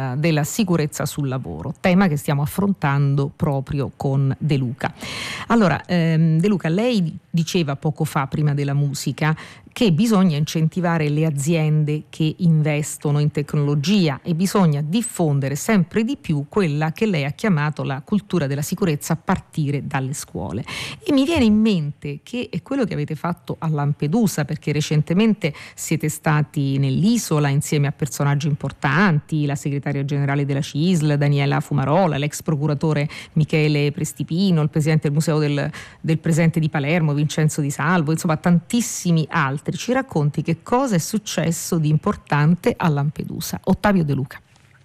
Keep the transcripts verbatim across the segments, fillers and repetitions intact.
della, della sicurezza sul lavoro, tema che stiamo affrontando proprio con De Luca. Allora, ehm, De Luca, lei diceva poco fa, prima della musica, che bisogna incentivare le aziende che investono in tecnologia e bisogna diffondere sempre di più quella che lei ha chiamato la cultura della sicurezza a partire dalle scuole. E mi viene in mente che è quello che avete fatto a Lampedusa, perché recentemente siete stati nell'isola insieme a personaggi importanti, la segretaria generale della C I S L, Daniela Fumarola, l'ex procuratore Michele Prestipino, il presidente del Museo del, del Presente di Palermo, Vincenzo Di Salvo, insomma tantissimi altri. Ci racconti che cosa è successo di importante a Lampedusa. Ottavio De Luca.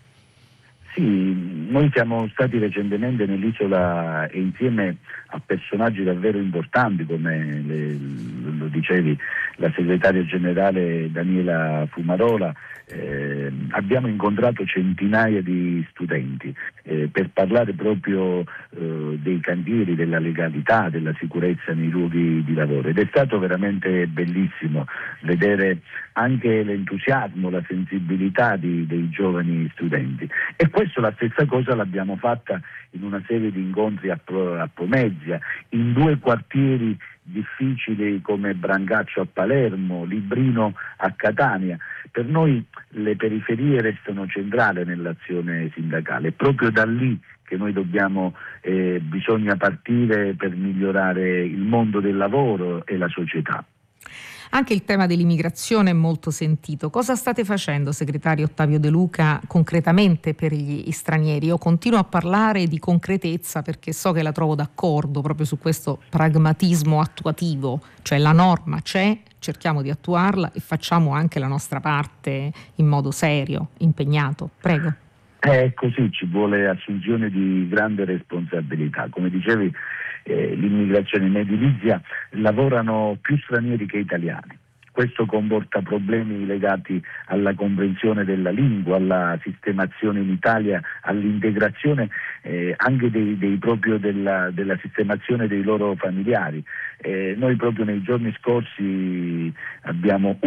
Sì, noi siamo stati recentemente nell'isola e insieme a personaggi davvero importanti come le, lo dicevi, la segretaria generale Daniela Fumarola, eh, abbiamo incontrato centinaia di studenti eh, per parlare proprio eh, dei cantieri, della legalità, della sicurezza nei luoghi di lavoro, ed è stato veramente bellissimo vedere anche l'entusiasmo, la sensibilità di, dei giovani studenti. E questo la stessa cosa l'abbiamo fatta in una serie di incontri a, a Pomezia, in due quartieri difficili come Brancaccio a Palermo, Librino a Catania. Per noi le periferie restano centrali nell'azione sindacale, è proprio da lì che noi dobbiamo, eh, bisogna partire per migliorare il mondo del lavoro e la società. Anche il tema dell'immigrazione è molto sentito. Cosa state facendo, segretario Ottavio De Luca, concretamente per gli stranieri? Io continuo a parlare di concretezza perché so che la trovo d'accordo proprio su questo pragmatismo attuativo, cioè la norma c'è, cerchiamo di attuarla e facciamo anche la nostra parte in modo serio, impegnato. Prego. È così, ci vuole assunzione di grande responsabilità. Come dicevi, eh, l'immigrazione in edilizia lavorano più stranieri che italiani. Questo comporta problemi legati alla comprensione della lingua, alla sistemazione in Italia, all'integrazione eh, anche dei, dei proprio della, della sistemazione dei loro familiari. Eh, noi proprio nei giorni scorsi abbiamo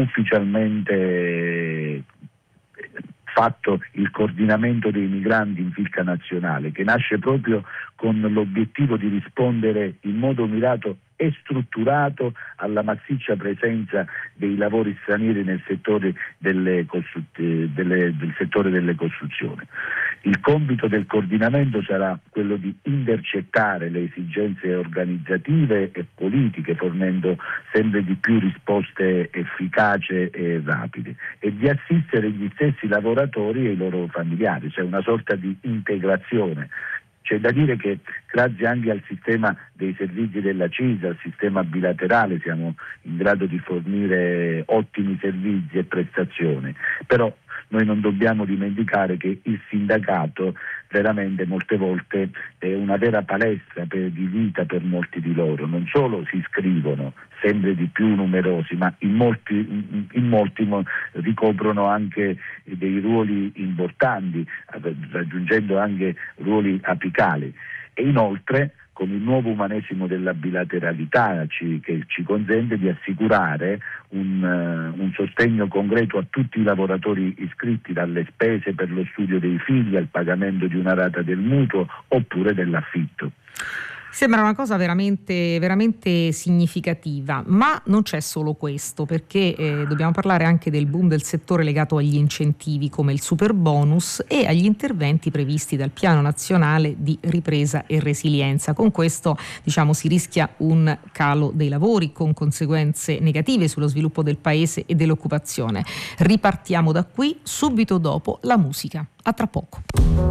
ufficialmente fatto il coordinamento dei migranti in filca nazionale, che nasce proprio con l'obiettivo di rispondere in modo mirato e strutturato alla massiccia presenza dei lavori stranieri nel settore delle costru- delle, del settore delle costruzioni. Il compito del coordinamento sarà quello di intercettare le esigenze organizzative e politiche, fornendo sempre di più risposte efficaci e rapide, e di assistere gli stessi lavoratori e i loro familiari, cioè una sorta di integrazione. C'è da dire che grazie anche al sistema dei servizi della C I S, al sistema bilaterale, siamo in grado di fornire ottimi servizi e prestazioni, però noi non dobbiamo dimenticare che il sindacato veramente molte volte è una vera palestra per, di vita per molti di loro. Non solo si iscrivono sempre di più numerosi, ma in molti, in, in molti ricoprono anche dei ruoli importanti, raggiungendo anche ruoli apicali. E inoltre, con il nuovo umanesimo della bilateralità ci, che ci consente di assicurare un, uh, un sostegno concreto a tutti i lavoratori iscritti, dalle spese per lo studio dei figli al pagamento di una rata del mutuo oppure dell'affitto. Sembra una cosa veramente, veramente significativa, ma non c'è solo questo, perché eh, dobbiamo parlare anche del boom del settore legato agli incentivi come il super bonus e agli interventi previsti dal Piano Nazionale di Ripresa e Resilienza. Con questo, diciamo, si rischia un calo dei lavori con conseguenze negative sullo sviluppo del paese e dell'occupazione. Ripartiamo da qui subito dopo la musica. A tra poco.